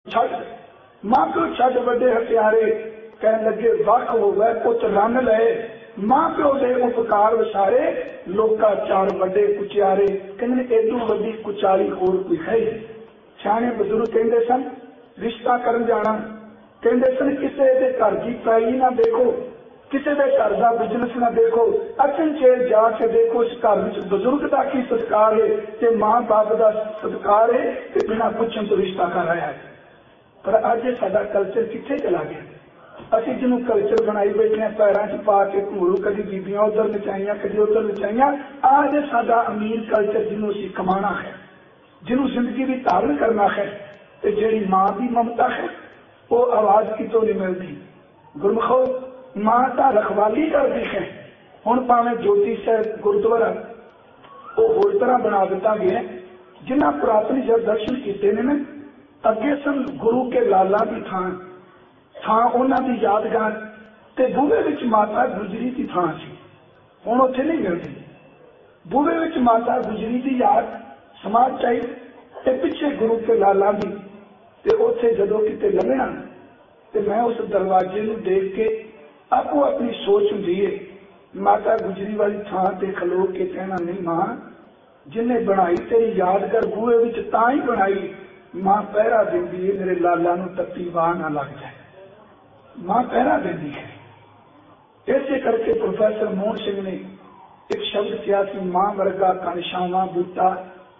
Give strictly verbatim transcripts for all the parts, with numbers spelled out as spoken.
छड़ मां प्यो छड़ बड़े हथियारे कह लगे वख हो गए पुत रन लए मां प्यो दे उपकार विसारे लोका चार बड़े कुचारे कहने एडू वड्डी कुचाली होर कोई है। सियाणे बजुर्ग कहते सन रिश्ता करन जाना कहते सन किसी के घर की पैली ना देखो किसी के घर का बिजनेस ना देखो अचनचे जाके देखो इस घर में बजुर्ग का की सत्कार है ते मां बाप का सत्कार है ते बिना पुछन तो रिश्ता कर रहा है। पर अज साडा कल्चर किथे चला गया। असी जिन्हों कल्चर बनाई बैठे हैं पैरों च पा के घूरू कभी बीबियां उधर नचाइया कभी उधर नचाइया आज साडा अमीर कल्चर जिन्हों असी कमाना है जिन्हों जिंदगी भी धारण करना है ते जेड़ी मां की ममता है वो आवाज कितों नहीं मिलती। गुरमुखो मां तो रखवाली करती है हुण भावें ज्योति साहिब गुरुद्वारा वो होर तरह बना दिता गया जिन्हें पुरातन जब दर्शन किए ने अगे सन गुरु के लाला की थां थां उन्हां दी यादगार ते बूहे विच माता गुजरी की थां सी हुण उत्थे नहीं मिलदी। बूहे विच माता गुजरी की याद समाज चाहिए ते पिछे गुरु के लाला दी ते उत्थे जदों किते लंघना ते मैं उस दरवाजे नूं देख के आपो अपनी सोच हुंदी है माता गुजरी वाली थां ते खलो के कहना नहीं मां जिन्हें बनाई तेरी यादगार बूहे विच तां ही बनाई मां पहरा देंदी है मेरे लाला नूं तत्ती वाह ना लग जाए मां पहरा देंदी है। ऐसे करके प्रोफेसर मोहन सिंह ने एक शब्द किया कि मां वर्गा कनशावां बूटा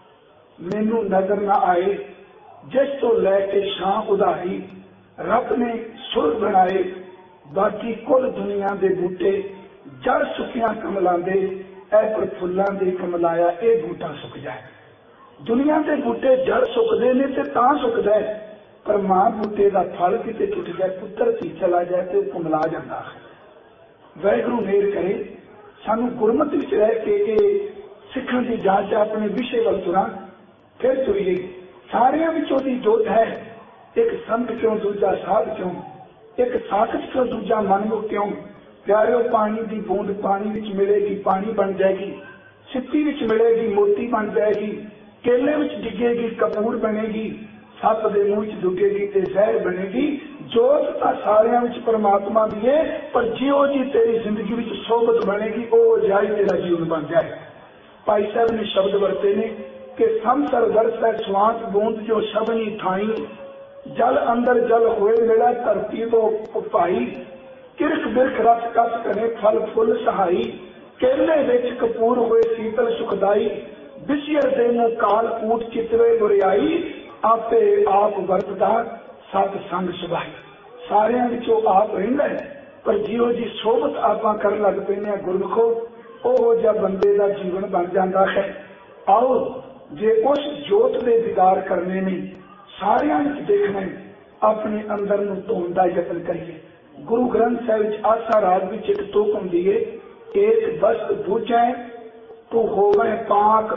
मैनू नजर ना आए जिस तो लैके शां उधारी रब ने सुर बनाए बाकी कुल दुनिया दे बूटे जड़ सुखियां कमलां दे ऐ पर फुल्लां दे कमलाया ए बूटा सुक जाए। दुनिया के बूटे जड़ सुकते ने ते तां सुकदा है पर मां बूटे का फल किते टुट जाए पुत्र धी चला जाए तो कुमला जाता है। वाहिगुरू मेहर करे सानू गुरमत विच रह के सिखण की जांच अपने विषय वल तुरां फिर तुरीए सारियां विचों दी जोत है एक संत क्यों दूजा साध क्यों एक साखत क्यों दूजा मनमुख क्यों प्यारियों पानी की बूंद पानी विच मिलेगी पानी बन जाएगी सिੱਤੀ विच मिलेगी मोती बन जाएगी केले विच डिगेगी कपूर बनेगी सप दे मूंह च डुगेगी ते जहर बनेगी। जोत तां सारियां विच परमात्मा दी है पर जियो जी तेरी जिंदगी विच सोबत बनेगी ओ जाई तेरा जीवन बन जाए। भाई साहब ने शब्द वरते ने कि समसर वरसै स्वांत बूंद जो शबनी थाई जल अंदर जल होए मिला धरती तो भाई किरख बिरख रस कस करे फल फुल सहाई केले विच कपूर होए शीतल सुखदाई विषयर दे मुँह काल कूट चितवे बुरियाई आपे आप वरतदा सत संग सुभाई। सारियां विचों आप रहिंदा है पर जियो जी सोबत आपां कर लग पैने गुरमुखो ओहो जिहा बंदे दा जीवन बन जांदा है। आओ जे उस जोत दे दीदार करने ने सारियां विच देखना अपने अंदर नूं धोण दा यतन करिए। गुरु ग्रंथ साहिब विच आसा राग विच एक तुक हुंदी है एक बस्त बूझै तू होवे पाक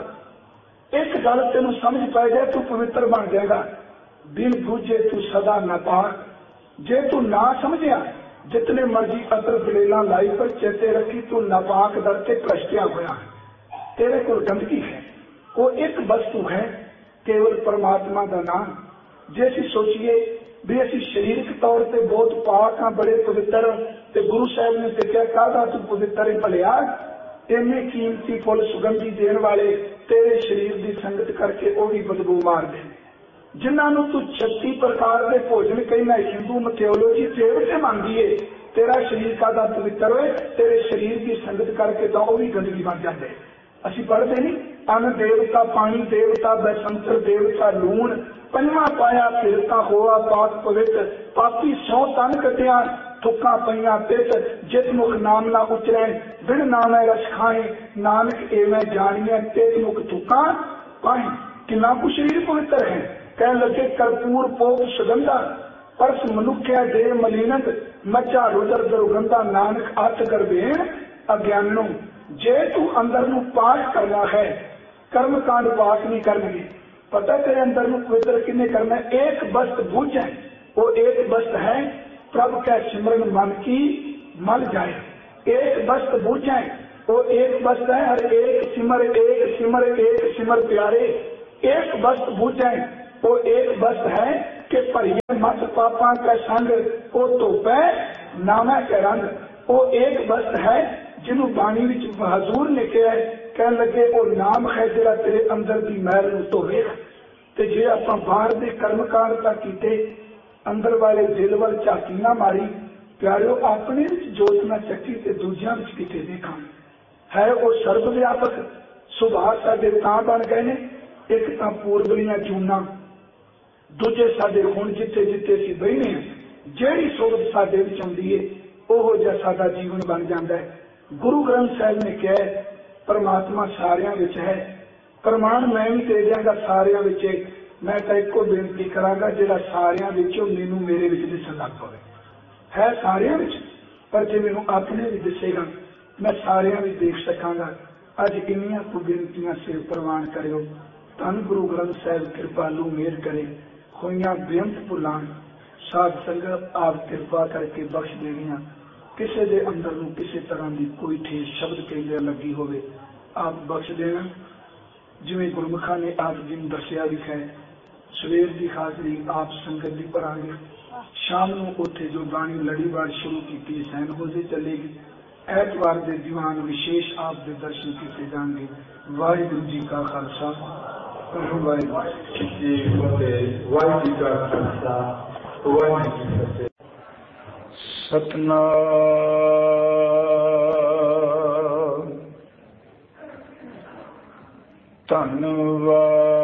एक गल तेन समझ पै जाए तू पवित्र बन जाएगा बिन बूझे तू सदा नापाक। जे तू ना समझिया जितने मर्जी अतर दलेला लाई पर चेते रखी तू नापाक दर के भ्रष्टिया होया तेरे को गंदगी है वो एक वस्तु है केवल परमात्मा का नाम। जे असीं सोचीए भी असीं शरीरक तौर पर बहुत पाक हाँ बड़े पवित्र ते गुरु साहब ने सिखा कहता तू पवित्र भलिया इन्ने कीमती फुल सुगंधी देने वाले तेरे शरीर की संगत करके वो भी बदबू मार दे जिन्होंने तू छत्ती प्रकार के भोजन कहना हिंदू मैथोलॉजी देवते मानती है तेरा शरीर का पवित्र होए तेरे शरीर की संगत करके तो वह भी गंदगी बन जाते। असीं पढ़ते नहीं अन्न देवता पानी देवता बसंतर देवता लूण पंजवा पाया फिरता होआ पाक पवित्र पापी सौ तन कटिया थुक्का पईया पित जित मुख नाम ना उचरै बिन नाम रस खाए नानक एवं जानिए तित मुख थुक्का पाए। कितना कुछ शरीर पवित्र है कह लगे कर्पूर पोप सुगंधा परस मनुख्या दे मलिनत मचा रुदर दुर्गंधा नानक अत गर्भेण अज्ञानो। जे तू अंदर नू पाठ करना है कर्म कांड पाठ नहीं करने पता तेरे अंदर नू पवित्र किन्ने करना एक वस्त बुझ है वो एक वस्त है प्रभु का सिमरन मन की मल जाए। एक वस्त बुझ है वो एक वस्त है हर एक सिमर एक सिमर एक सिमर प्यारे एक वस्त बुझ है वो एक वस्त है कि मत पापा का संग ओ धोपै नामै के रंग। वो एक वस्त है जिन्हों बाणी विच हजूर ने कहा कह लगे वो नाम है जिहड़ा तेरे अंदर दी मैल नूं धोवे। ते जे आपां बाहर दे कर्मकांड तां कीते अंदर वाले दिल वल झाकी ना मारी प्यारिओ अपने विच जोत ना चक्की ते दूजियां विच किते देखां। है वो सर्वव्यापक सुभाव साडे तां बन गए ने एक तां पूर्वलियां चूना दूजे साडे हुण जिथे जिथे असीं बहिने हां जिहड़ी सोच साडे विच आउंदी है ओहो जिहा साडा जीवन बन जाता है। गुरु ग्रंथ साहिब ने कहा परमात्मा सारियां विच है प्रमाण मैं भी दे दियांगा सारियां विच। मैं तो एको बेनती करांगा जिहड़ा सारियां विचों मैनूं मेरे विच दिसण लग पवे है सारियां विच पर जे मैनूं अपने भी दिसेगा मैं सारियां भी देख सकांगा। अज इन्नियां कुछ बेनतियां सिर प्रवान करियो। धन गुरु ग्रंथ साहिब कृपालू मेहर करे होइयां बेअंत भुलाण साध संगत आप कृपा करके बख्श देनियां। किसी के अंदर नूं किसी तरह की कोई ठेस शब्द कहते लगी होवे आप बख्श देना। जिवें गुरमुखा ने आप जी नूं दस्सिया भी है सवेर की हाजरी आप संगत की भरांगे शाम नूं उत्थे जो बाणी लड़ीवार शुरू की सैन होजे चलेगी। ऐतवार के दीवान विशेष आप दे दर्शन किए जाएंगे। वाहिगुरू जी का खालसा वाहिगुरू जी वाहिगुरू का खालसा वाहिगुरू जी फतेह। सतनाम धन्नवाद।